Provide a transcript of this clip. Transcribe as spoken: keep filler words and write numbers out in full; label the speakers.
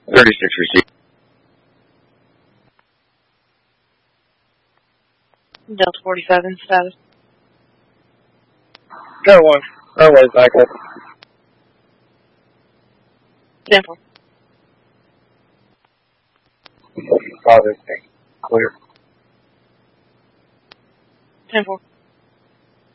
Speaker 1: thirty-six received.
Speaker 2: Delta forty-seven, status.
Speaker 3: Go one. Runway cycle.
Speaker 2: ten four.
Speaker 3: Father, clear.
Speaker 2: ten four.